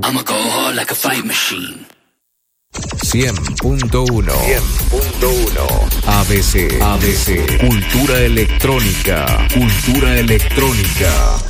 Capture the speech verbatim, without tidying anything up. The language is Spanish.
I'ma go hard like a fight machine. cien punto uno. cien punto uno. A B C. A B C. Cultura electrónica. Cultura electrónica.